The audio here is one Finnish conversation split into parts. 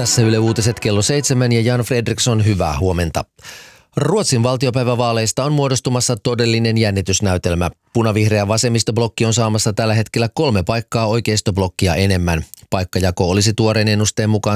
Tässä Yle Uutiset kello 7 ja Jan Fredriksson, hyvää huomenta. Ruotsin valtiopäivävaaleista on muodostumassa todellinen jännitysnäytelmä. Punavihreä vasemmistoblokki on saamassa tällä hetkellä 3 paikkaa oikeistoblokkia enemmän. Paikkajako olisi tuoreen ennusteen mukaan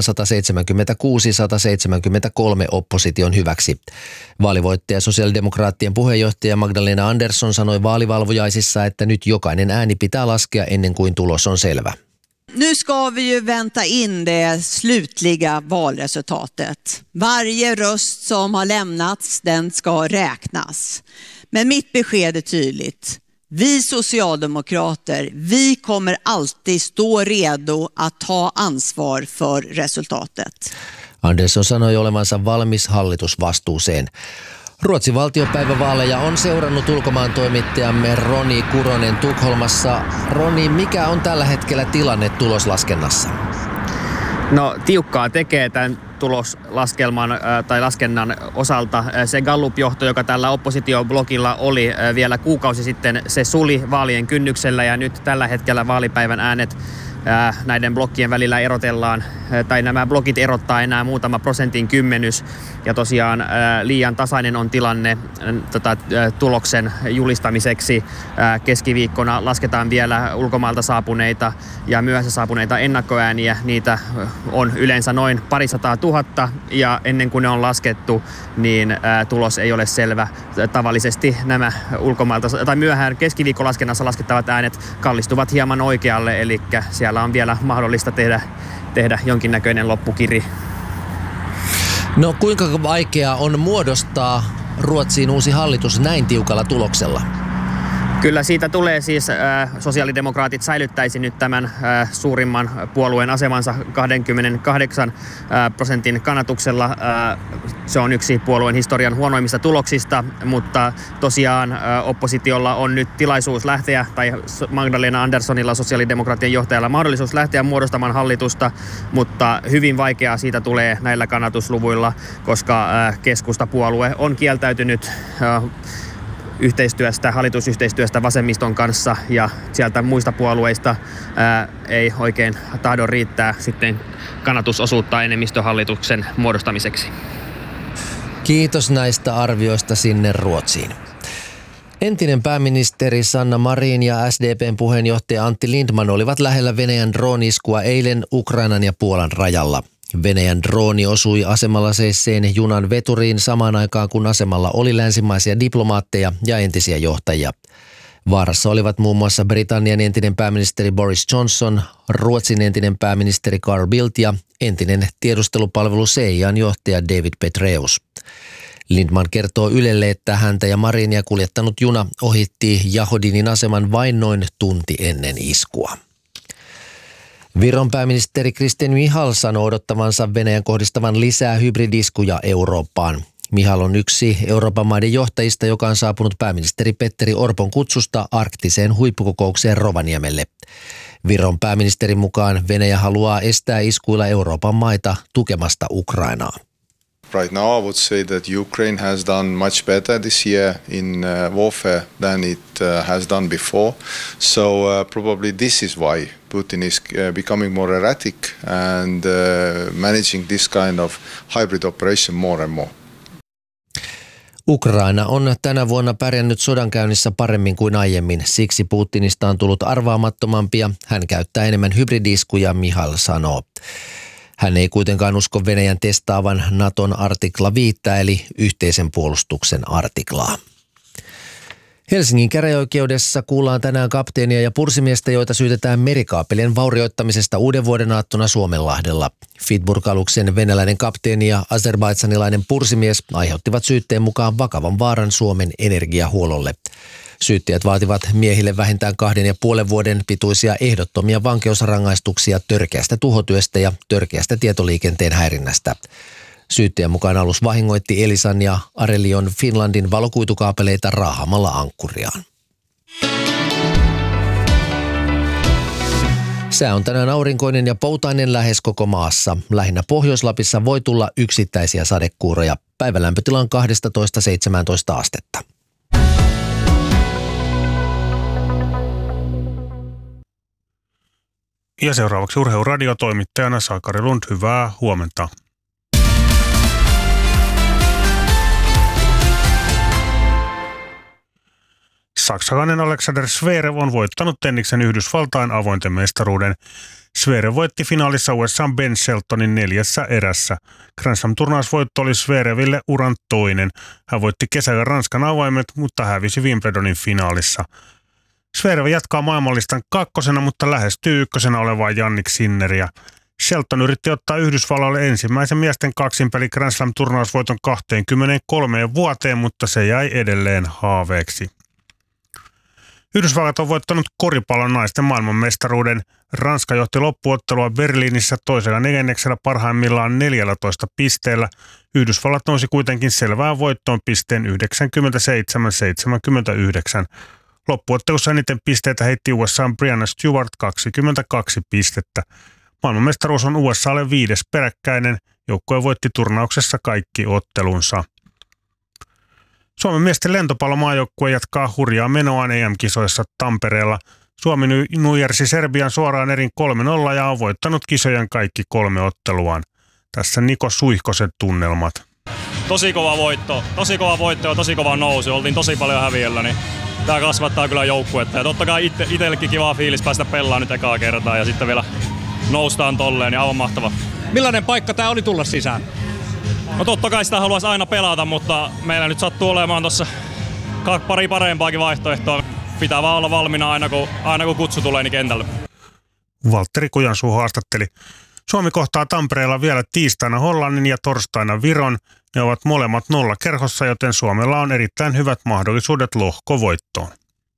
176-173 opposition hyväksi. Vaalivoittaja sosiaalidemokraattien puheenjohtaja Magdalena Andersson sanoi vaalivalvojaisissa, että nyt jokainen ääni pitää laskea ennen kuin tulos on selvä. Nu ska vi ju vänta in det slutliga valresultatet. Varje röst som har lämnats, den ska räknas. Men mitt besked är tydligt. Vi socialdemokrater, vi kommer alltid stå redo att ta ansvar för resultatet. Andersson sanoi olevansa valmis hallitusvastuuseen. Ruotsin valtiopäivävaaleja on seurannut ulkomaan toimittajamme Roni Kuronen Tukholmassa. Roni, mikä on tällä hetkellä tilanne tuloslaskennassa? No tiukkaa tekee tämän tuloslaskelman tai laskennan osalta. Se Gallup-johto, joka tällä oppositioblogilla oli vielä kuukausi sitten, se suli vaalien kynnyksellä ja nyt tällä hetkellä vaalipäivän äänet näiden blokkien välillä erotellaan, tai nämä blokit erottaa enää muutama prosentin kymmenys. Ja tosiaan liian tasainen on tilanne tuloksen julistamiseksi. Keskiviikkona lasketaan vielä ulkomailta saapuneita ja myöhässä saapuneita ennakkoääniä. Niitä on yleensä noin 200 000 ja ennen kuin ne on laskettu, niin tulos ei ole selvä. Tavallisesti nämä ulkomailta tai myöhään keskiviikkolaskennassa laskettavat äänet kallistuvat hieman oikealle, eli siellä on vielä mahdollista tehdä jonkinnäköinen loppukiri. No kuinka vaikeaa on muodostaa Ruotsiin uusi hallitus näin tiukalla tuloksella? Kyllä siitä tulee siis, sosiaalidemokraatit säilyttäisi nyt tämän suurimman puolueen asemansa 28% kannatuksella. Se on yksi puolueen historian huonoimmista tuloksista, mutta tosiaan oppositiolla on nyt tilaisuus lähteä, tai Magdalena Anderssonilla, sosiaalidemokraattien johtajalla, mahdollisuus lähteä muodostamaan hallitusta, mutta hyvin vaikeaa siitä tulee näillä kannatusluvuilla, koska keskustapuolue on kieltäytynyt hallitusyhteistyöstä vasemmiston kanssa ja sieltä muista puolueista ei oikein tahdo riittää sitten kannatusosuutta enemmistöhallituksen muodostamiseksi. Kiitos näistä arvioista sinne Ruotsiin. Entinen pääministeri Sanna Marin ja SDP:n puheenjohtaja Antti Lindman olivat lähellä Venäjän drooni-iskua eilen Ukrainan ja Puolan rajalla. Venäjän drooni osui asemalla seisseen junan veturiin samaan aikaan, kun asemalla oli länsimaisia diplomaatteja ja entisiä johtajia. Vaarassa olivat muun muassa Britannian entinen pääministeri Boris Johnson, Ruotsin entinen pääministeri Carl Bildt ja entinen tiedustelupalvelu CIA:n johtaja David Petraeus. Lindman kertoo Ylelle, että häntä ja Marinia kuljettanut juna ohitti Jahodinin aseman vain noin tunti ennen iskua. Viron pääministeri Kristen Michal sanoo odottavansa Venäjän kohdistavan lisää hybridiskuja Eurooppaan. Michal on yksi Euroopan maiden johtajista, joka on saapunut pääministeri Petteri Orpon kutsusta arktiseen huippukokoukseen Rovaniemelle. Viron pääministerin mukaan Venäjä haluaa estää iskuilla Euroopan maita tukemasta Ukrainaa. Right now I would say that Ukraine has done much better this year in warfare than it has done before. So probably this is why Putin is becoming more erratic and managing this kind of hybrid operation more and more. Ukraina on tänä vuonna pärjännyt sodankäynnissä paremmin kuin aiemmin. Siksi Putinista on tullut arvaamattomampia. Hän käyttää enemmän hybridiskuja, Michal sanoo. Hän ei kuitenkaan usko Venäjän testaavan Naton artikla 5 eli yhteisen puolustuksen artiklaa. Helsingin käräjäoikeudessa kuullaan tänään kapteenia ja pursimiestä, joita syytetään merikaapelien vaurioittamisesta uudenvuodenaattona Suomenlahdella. Fitburg-aluksen venäläinen kapteeni ja azerbaidsanilainen pursimies aiheuttivat syytteen mukaan vakavan vaaran Suomen energiahuollolle. Syyttäjät vaativat miehille vähintään 2,5 vuoden pituisia ehdottomia vankeusrangaistuksia törkeästä tuhotyöstä ja törkeästä tietoliikenteen häirinnästä. Syyttäjän mukaan alus vahingoitti Elisan ja Arelion Finlandin valokuitukaapeleita raahamalla ankkuriaan. Sää on tänään aurinkoinen ja poutainen lähes koko maassa. Lähinnä Pohjois-Lapissa voi tulla yksittäisiä sadekuuroja. Päivälämpötila on 12–17 astetta. Ja seuraavaksi urheiluradiotoimittajana Sakari Lund, hyvää huomenta. Saksalainen Alexander Zverev on voittanut tenniksen Yhdysvaltain avointen mestaruuden. Zverev voitti finaalissa USA:n Ben Sheltonin 4 erässä. Grand Slam-turnausvoitto oli Zvereville uran toinen. Hän voitti kesällä Ranskan avaimet, mutta hävisi Wimbledonin finaalissa. Zverev jatkaa maailmanlistan 2, mutta lähestyy 1 olevaa Jannik Sinneriä. Shelton yritti ottaa Yhdysvallalle ensimmäisen miesten kaksinpeli Grand Slam-turnausvoiton 23 vuoteen, mutta se jäi edelleen haaveeksi. Yhdysvallat on voittanut koripallon naisten maailmanmestaruuden. Ranska johti loppuottelua Berliinissä toisella neljänneksellä parhaimmillaan 14 pisteellä. Yhdysvallat nousi kuitenkin selvään voittoon pisteen 97-79. Loppuottelussa eniten pisteitä heitti USA:n Brianna Stewart 22 pistettä. Maailmanmestaruus on USA:lle 5. peräkkäinen. Joukkue voitti turnauksessa kaikki ottelunsa. Suomen miesten lentopallomaajoukkue jatkaa hurjaa menoaan EM-kisoissa Tampereella. Suomi nujersi Serbian suoraan erin 3-0 ja on voittanut kisojen kaikki 3 otteluaan. Tässä Niko Suihkosen tunnelmat. Tosi kova voitto ja tosi kova nousu. Oltiin tosi paljon häviöllä, niin tää kasvattaa kyllä joukkuetta. Ja totta kai itsellekin kiva fiilis päästä pelaamaan nyt ekaa kertaa ja sitten vielä noustaan tolleen, niin aivan mahtava. Millainen paikka tää oli tulla sisään? No totta kai sitä haluaisi aina pelata, mutta meillä nyt sattuu olemaan tuossa pari parempaakin vaihtoehtoa. Pitää vaan olla valmiina aina kun kutsu tulee niin kentälle. Valtteri Kujansuu haastatteli. Suomi kohtaa Tampereella vielä tiistaina Hollannin ja torstaina Viron. Ne ovat molemmat 0 kerhossa, joten Suomella on erittäin hyvät mahdollisuudet lohkovoittoon.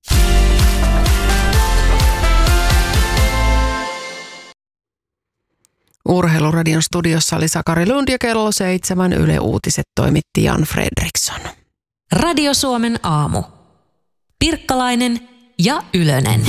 Urheiluradion studiossa oli Sakari Lund ja kello 7 Yle Uutiset toimitti Jan Fredriksson. Radio Suomen aamu. Pirkkalainen ja Ylönen.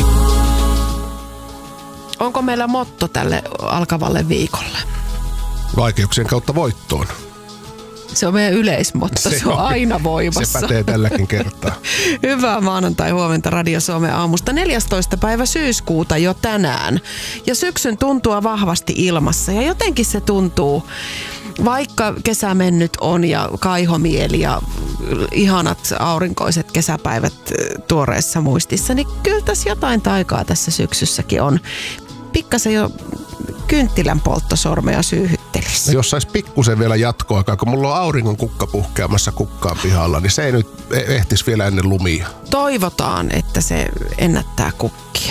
Onko meillä motto tälle alkavalle viikolle? Vaikeuksien kautta voittoon. Se on meidän yleismotto, se on aina voimassa. Se pätee tälläkin kertaa. Hyvää maanantai huomenta Radio Suomen aamusta. 14. päivä syyskuuta jo tänään. Ja syksyn tuntua vahvasti ilmassa ja jotenkin se tuntuu, vaikka kesä mennyt on ja kaihomieli ja ihanat aurinkoiset kesäpäivät tuoreessa muistissa, niin kyllä tässä jotain taikaa tässä syksyssäkin on. Pikkasen jo kynttilän polttosormeja syyhyttelisi. Jos sais pikkusen vielä jatkoaikaa, kun mulla on auringon kukka puhkeamassa kukkaan pihalla, niin se ei nyt ehtisi vielä ennen lumia. Toivotaan, että se ennättää kukkia.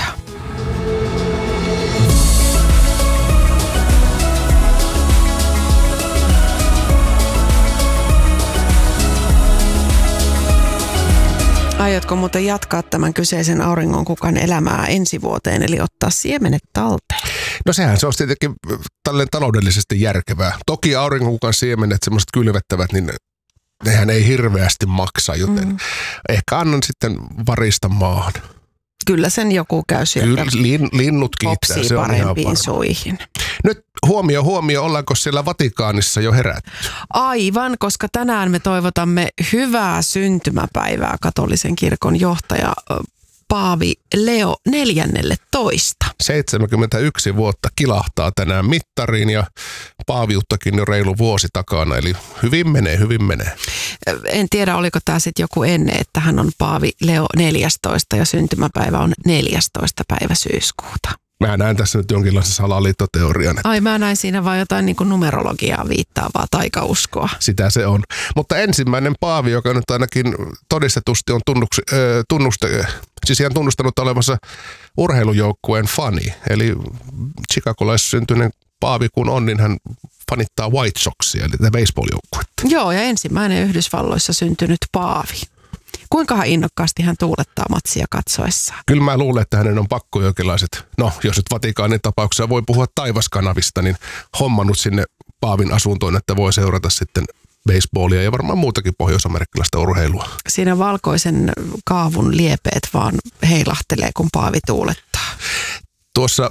Aiotko muuten jatkaa tämän kyseisen auringonkukan elämää ensi vuoteen, eli ottaa siemenet talteen? No sehän se olisi tietenkin tälleen taloudellisesti järkevää. Toki auringonkukan siemenet, semmoiset kylvettävät, niin nehän ei hirveästi maksa, joten ehkä annan sitten varista maahan. Kyllä sen joku käy sieltä. Kyllä, linnut kiittää, se on ihan varma. Suihin. Nyt huomio, ollaanko siellä Vatikaanissa jo herätty? Aivan, koska tänään me toivotamme hyvää syntymäpäivää katolisen kirkon johtaja Paavi Leo 14. 71 vuotta kilahtaa tänään mittariin ja paaviuttakin jo reilu vuosi takana, eli hyvin menee. En tiedä, oliko tämä sitten joku ennen, että hän on Paavi Leo 14 ja syntymäpäivä on 14. päivä syyskuuta. Mä näen tässä nyt jonkinlaisen salaliittoteorian. Ai mä näin siinä vaan jotain niin kuin numerologiaa viittaavaa taikauskoa. Sitä se on. Mutta ensimmäinen paavi, joka nyt ainakin todistetusti on tunnustanut olevansa urheilujoukkueen fani. Eli chicagolaissyntyinen paavi kun on, niin hän fanittaa White Soxia, eli tätä baseball-joukkuetta. Joo, ja ensimmäinen Yhdysvalloissa syntynyt paavi. Kuinkahan innokkaasti hän tuulettaa matsia katsoessaan? Kyllä mä luulen, että hänen on pakko jonkinlaiset, no jos nyt Vatikaanin tapauksessa voi puhua taivaskanavista, niin hommannut sinne paavin asuntoon, että voi seurata sitten baseballia ja varmaan muutakin pohjois-amerikkalaista urheilua. Siinä valkoisen kaavun liepeet vaan heilahtelee, kun paavi tuulettaa. Tuossa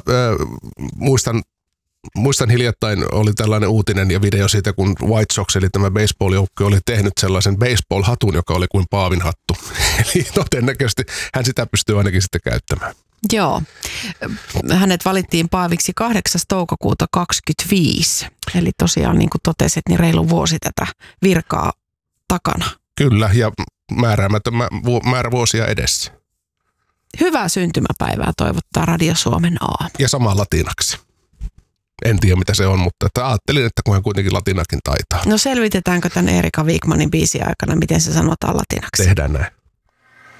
muistan hiljattain oli tällainen uutinen ja video siitä, kun White Sox, eli tämä baseball-joukkue, oli tehnyt sellaisen baseball-hatun, joka oli kuin paavin hattu. Eli todennäköisesti hän sitä pystyy ainakin sitten käyttämään. Joo. Hänet valittiin paaviksi 8. toukokuuta 2025. Eli tosiaan niin kuin totesit, niin reilu vuosi tätä virkaa takana. Kyllä, ja määräämätön määrä vuosia edessä. Hyvää syntymäpäivää toivottaa Radio Suomen aamu. Ja sama latinaksi. En tiedä mitä se on, mutta että ajattelin, että kun hän kuitenkin latinakin taitaa. No selvitetäänkö tämän Erika Wigmanin biisin aikana, miten se sanotaan latinaksi? Tehdään näin.